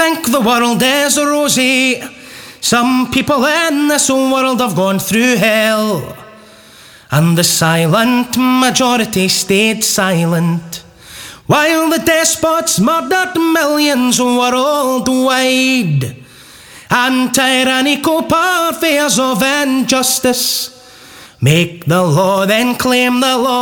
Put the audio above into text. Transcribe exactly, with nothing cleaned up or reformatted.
think the world is rosy. Some people in this world have gone through hell, and the silent majority stayed silent, while the despots murdered millions worldwide. And tyrannical purveyors of injustice make the law, then claim the law